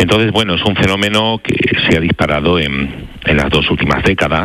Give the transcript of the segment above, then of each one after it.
Entonces, bueno, es un fenómeno que se ha disparado en las 2 últimas décadas.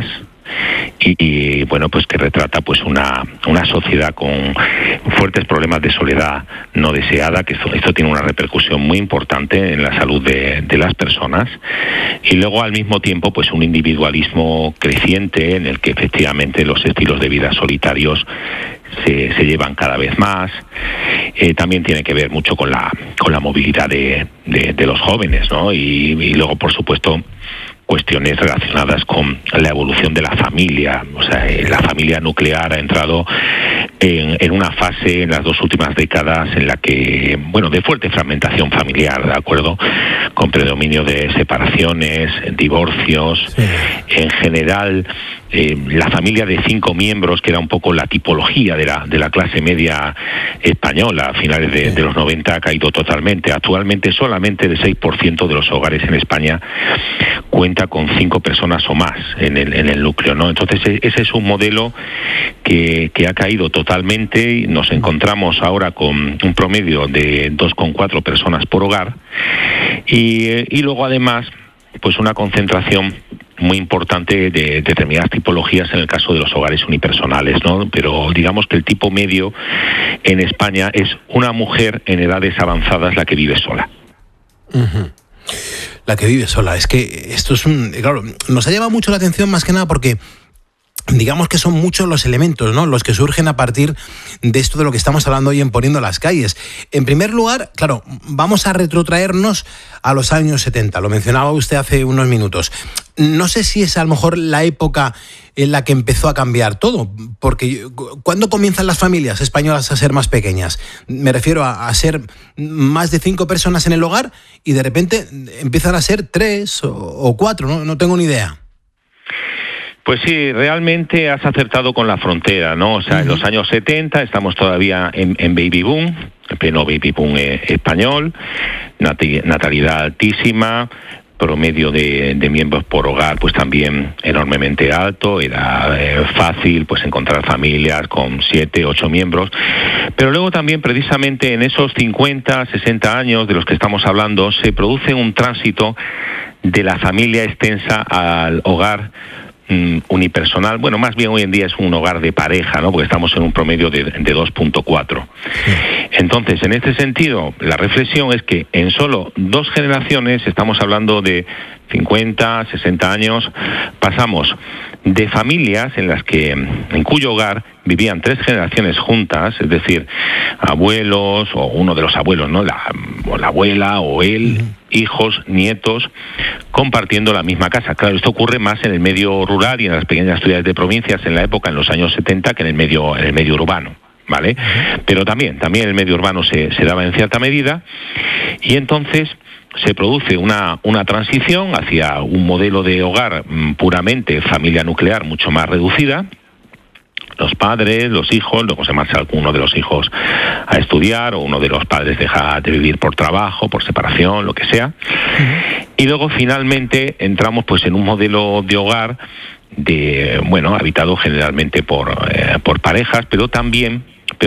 Y bueno, pues que retrata pues una sociedad con fuertes problemas de soledad no deseada, que esto tiene una repercusión muy importante en la salud de las personas, y luego al mismo tiempo pues un individualismo creciente en el que efectivamente los estilos de vida solitarios se llevan cada vez más. También tiene que ver mucho con la movilidad de los jóvenes, ¿no? Y luego, por supuesto, cuestiones relacionadas con la evolución de la familia. O sea, la familia nuclear ha entrado en una fase en las 2 últimas décadas en la que, bueno, de fuerte fragmentación familiar, ¿de acuerdo? Con predominio de separaciones, divorcios. Sí. En general, la familia de 5 miembros, que era un poco la tipología de la clase media española a finales de los 90, ha caído totalmente. Actualmente solamente el 6% de los hogares en España cuenta con 5 personas o más en el núcleo, ¿no? Entonces ese es un modelo que ha caído totalmente, y nos encontramos ahora con un promedio de 2,4 personas por hogar, y luego además pues una concentración muy importante de determinadas tipologías en el caso de los hogares unipersonales, ¿no? Pero digamos que el tipo medio en España es una mujer en edades avanzadas la que vive sola. Uh-huh. La que vive sola. Es que esto es claro, nos ha llamado mucho la atención más que nada porque digamos que son muchos los elementos, ¿no?, los que surgen a partir de esto de lo que estamos hablando hoy en Poniendo las Calles. En primer lugar, claro, vamos a retrotraernos a los años 70, lo mencionaba usted hace unos minutos. No sé si es a lo mejor la época en la que empezó a cambiar todo, porque ¿cuándo comienzan las familias españolas a ser más pequeñas? Me refiero a ser más de 5 personas en el hogar y de repente empiezan a ser 3 o 4, no tengo ni idea. Pues sí, realmente has acertado con la frontera, ¿no? O sea, en los años 70 estamos todavía en baby boom, en pleno baby boom español, natalidad altísima, promedio de miembros por hogar pues también enormemente alto, era fácil pues encontrar familias con 7, 8 miembros, pero luego también precisamente en esos 50, 60 años de los que estamos hablando se produce un tránsito de la familia extensa al hogar unipersonal. Bueno, más bien hoy en día es un hogar de pareja, ¿no? Porque estamos en un promedio de 2,4. Sí. Entonces, en este sentido, la reflexión es que en solo 2 generaciones, estamos hablando de 50, 60 años, pasamos de familias en cuyo hogar vivían 3 generaciones juntas, es decir, abuelos o uno de los abuelos, ¿no?, la abuela o él, hijos, nietos, compartiendo la misma casa. Claro, esto ocurre más en el medio rural y en las pequeñas ciudades de provincias en la época, en los años 70, que en el medio urbano, ¿vale? Pero también el medio urbano se daba en cierta medida, y entonces se produce una transición hacia un modelo de hogar puramente familia nuclear mucho más reducida. Los padres, los hijos, luego se marcha alguno de los hijos a estudiar, o uno de los padres deja de vivir por trabajo, por separación, lo que sea. Y luego finalmente entramos pues en un modelo de hogar habitado generalmente por parejas, pero también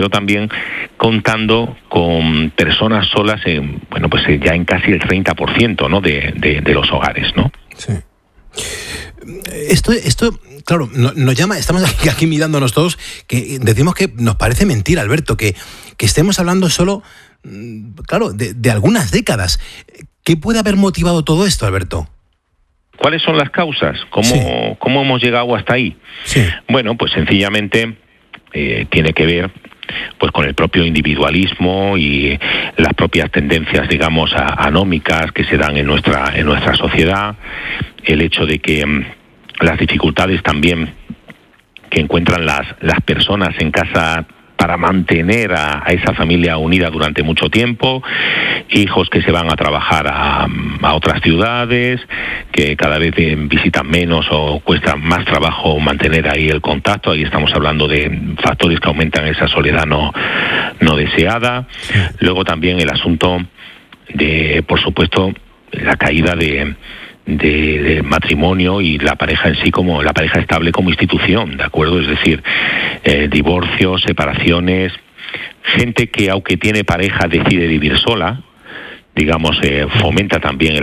contando con personas solas ya en casi el 30%, ¿no?, de los hogares, ¿no? Sí. Esto claro, nos llama, estamos aquí mirándonos todos, que decimos que nos parece mentira, Alberto, que estemos hablando solo, claro, de algunas décadas. ¿Qué puede haber motivado todo esto, Alberto? ¿Cuáles son las causas? ¿Cómo hemos llegado hasta ahí? Sí. Bueno, pues sencillamente tiene que ver pues con el propio individualismo y las propias tendencias, digamos, anómicas que se dan en nuestra sociedad, el hecho de que las dificultades también que encuentran las personas en casa para mantener a esa familia unida durante mucho tiempo, hijos que se van a trabajar a otras ciudades, que cada vez visitan menos o cuesta más trabajo mantener ahí el contacto. Ahí estamos hablando de factores que aumentan esa soledad no deseada. Luego también el asunto de, por supuesto, la caída de matrimonio y la pareja en sí, como la pareja estable como institución, ¿de acuerdo? Es decir, divorcios, separaciones, gente que aunque tiene pareja decide vivir sola, digamos, fomenta también